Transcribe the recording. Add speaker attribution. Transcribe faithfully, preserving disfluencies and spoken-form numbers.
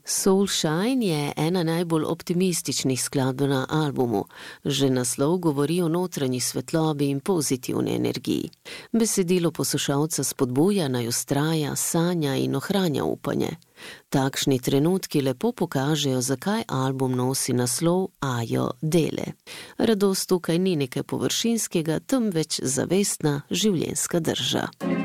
Speaker 1: Soulshine je ena najbolj optimističnih skladb na albumu. Že naslov govori o notranji svetlobi in pozitivni energiji. Besedilo poslušalca spodbuja, naj vztraja, sanja in ohranja upanje. Takšni trenutki lepo pokažejo, zakaj album nosi naslov Ajo Dele. Radost tukaj ni nekaj površinskega, temveč zavestna življenjska drža.